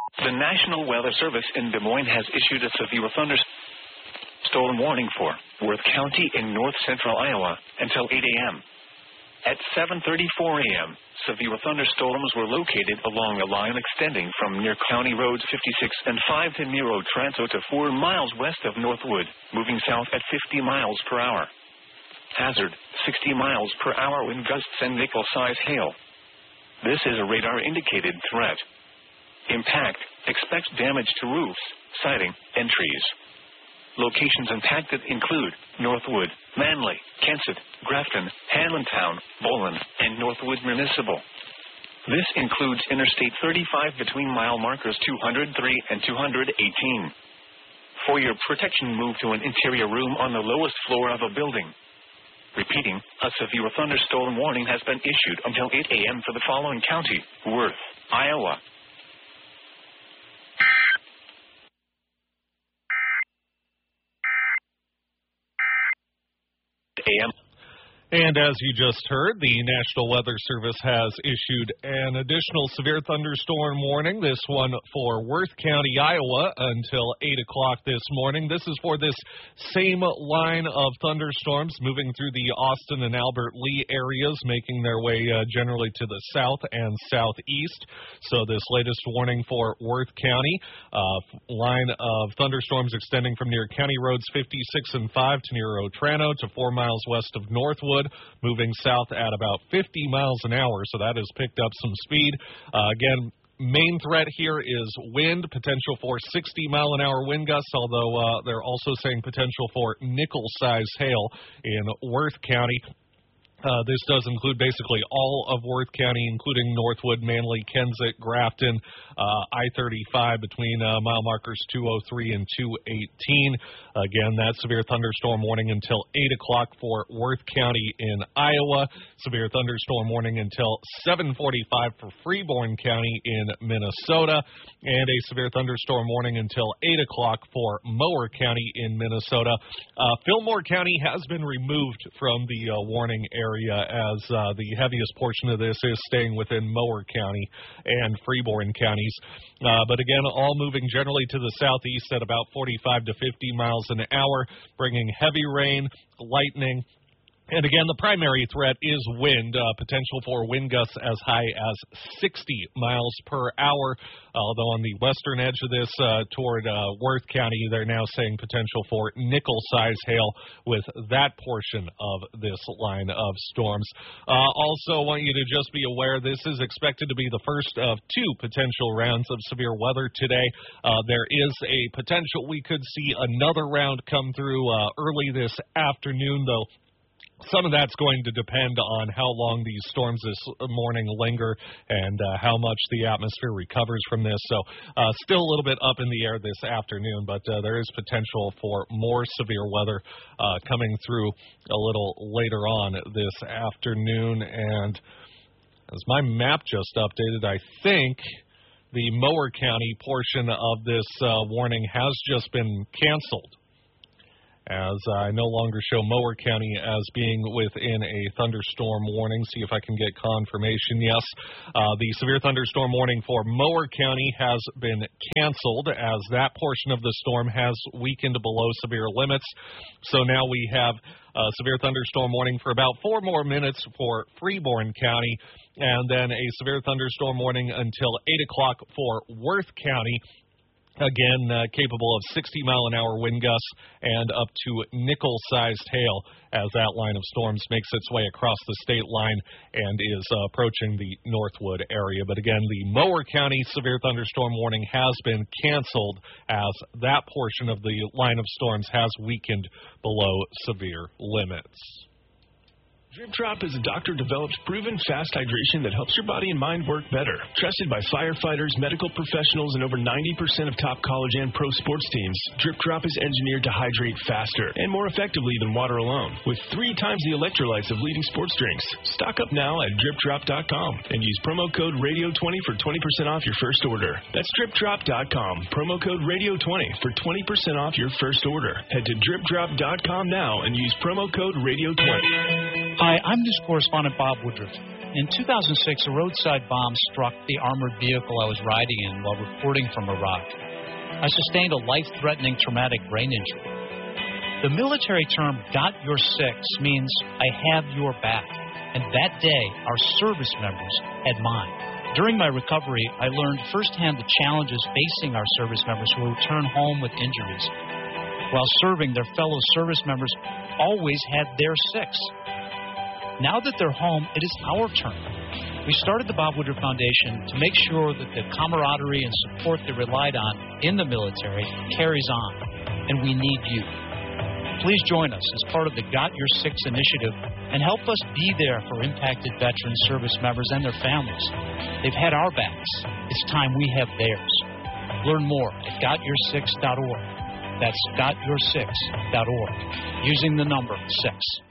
The National Weather Service in Des Moines has issued a severe thunderstorm warning for Worth County in north central Iowa until 8 a.m. At 7:34 a.m., severe thunderstorms were located along a line extending from near County Roads 56 and 5 to Nero Transo to 4 miles west of Northwood, moving south at 50 miles per hour. Hazard, 60 miles per hour wind gusts and nickel-size hail. This is a radar-indicated threat. Impact, expect damage to roofs, siding, and trees. Locations impacted include Northwood, Manley, Kensett, Grafton, Hanlantown, Bolin, and Northwood Municipal. This includes Interstate 35 between mile markers 203 and 218. For your protection, move to an interior room on the lowest floor of a building. Repeating, a severe thunderstorm warning has been issued until 8 a.m. for the following county: Worth, Iowa. AM. And as you just heard, the National Weather Service has issued an additional severe thunderstorm warning, this one for Worth County, Iowa, until 8 o'clock this morning. This is for this same line of thunderstorms moving through the Austin and Albert Lee areas, making their way generally to the south and southeast. So this latest warning for Worth County, line of thunderstorms extending from near County Roads 56 and 5 to near Otrano to 4 miles west of Northwood, moving south at about 50 miles an hour, so that has picked up some speed. Again, main threat here is wind, potential for 60-mile-an-hour wind gusts, although they're also saying potential for nickel-sized hail in Worth County. This does include basically all of Worth County, including Northwood, Manley, Kensett, Grafton, I-35 between mile markers 203 and 218. Again, that severe thunderstorm warning until 8 o'clock for Worth County in Iowa. Severe thunderstorm warning until 7:45 for Freeborn County in Minnesota. And a severe thunderstorm warning until 8 o'clock for Mower County in Minnesota. Fillmore County has been removed from the warning area, as the heaviest portion of this is staying within Mower County and Freeborn counties. But again, all moving generally to the southeast at about 45 to 50 miles an hour, bringing heavy rain, lightning. And again, the primary threat is wind, potential for wind gusts as high as 60 miles per hour. Although on the western edge of this toward Worth County, they're now saying potential for nickel-sized hail with that portion of this line of storms. Also want you to just be aware this is expected to be the first of two potential rounds of severe weather today. There is a potential we could see another round come through early this afternoon, though. Some of that's going to depend on how long these storms this morning linger and how much the atmosphere recovers from this. So still a little bit up in the air this afternoon, but there is potential for more severe weather coming through a little later on this afternoon. And as my map just updated, I think the Mower County portion of this warning has just been canceled, as I no longer show Mower County as being within a thunderstorm warning. See if I can get confirmation. Yes, the severe thunderstorm warning for Mower County has been canceled, as that portion of the storm has weakened below severe limits. So now we have a severe thunderstorm warning for about 4 more minutes for Freeborn County, and then a severe thunderstorm warning until 8 o'clock for Worth County. Again, capable of 60-mile-an-hour wind gusts and up to nickel-sized hail, as that line of storms makes its way across the state line and is approaching the Northwood area. But again, the Mower County severe thunderstorm warning has been canceled, as that portion of the line of storms has weakened below severe limits. Drip Drop is a doctor-developed, proven fast hydration that helps your body and mind work better. Trusted by firefighters, medical professionals, and over 90% of top college and pro sports teams, Drip Drop is engineered to hydrate faster and more effectively than water alone, with 3 times the electrolytes of leading sports drinks. Stock up now at DripDrop.com and use promo code RADIO20 for 20% off your first order. That's DripDrop.com, promo code RADIO20 for 20% off your first order. Head to DripDrop.com now and use promo code RADIO20. Hi, I'm news correspondent Bob Woodruff. In 2006, a roadside bomb struck the armored vehicle I was riding in while reporting from Iraq. I sustained a life-threatening traumatic brain injury. The military term, "got your six," means I have your back. And that day, our service members had mine. During my recovery, I learned firsthand the challenges facing our service members who return home with injuries. While serving, their fellow service members always had their six. Now that they're home, it is our turn. We started the Bob Woodruff Foundation to make sure that the camaraderie and support they relied on in the military carries on, and we need you. Please join us as part of the Got Your Six initiative and help us be there for impacted veteran service members and their families. They've had our backs. It's time we have theirs. Learn more at gotyoursix.org. That's gotyoursix.org, using the number 6.